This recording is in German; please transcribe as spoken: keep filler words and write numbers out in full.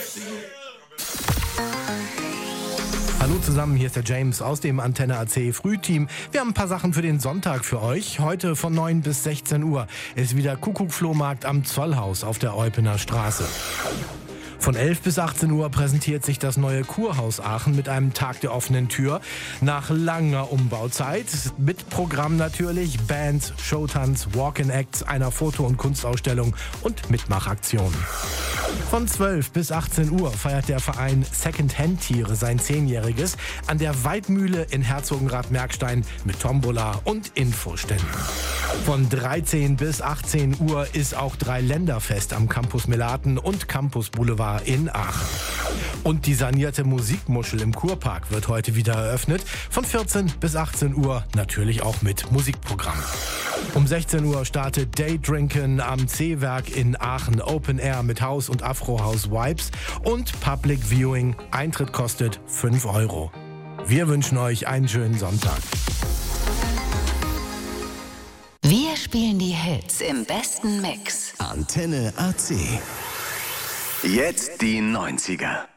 Hallo zusammen, hier ist der James aus dem Antenne A C Frühteam. Wir haben ein paar Sachen für den Sonntag für euch. Heute von neun bis sechzehn Uhr ist wieder Kuckuck-Flohmarkt am Zollhaus auf der Eupener Straße. Von elf bis achtzehn Uhr präsentiert sich das neue Kurhaus Aachen mit einem Tag der offenen Tür. Nach langer Umbauzeit, mit Programm natürlich, Bands, Showtanz, Walk-in-Acts, einer Foto- und Kunstausstellung und Mitmachaktionen. Von zwölf bis achtzehn Uhr feiert der Verein Second-Hand-Tiere sein Zehnjähriges an der Weidmühle in Herzogenrath-Merkstein mit Tombola und Infoständen. Von dreizehn bis achtzehn Uhr ist auch Dreiländerfest am Campus Melaten und Campus Boulevard in Aachen. Und die sanierte Musikmuschel im Kurpark wird heute wieder eröffnet. Von vierzehn bis achtzehn Uhr natürlich auch mit Musikprogramm. Um sechzehn Uhr startet Daydrinken am C-Werk in Aachen. Open Air mit House und Afro House Vibes und Public Viewing. Eintritt kostet fünf Euro. Wir wünschen euch einen schönen Sonntag. Wir spielen die Hits im besten Mix. Antenne A C. Jetzt die neunziger.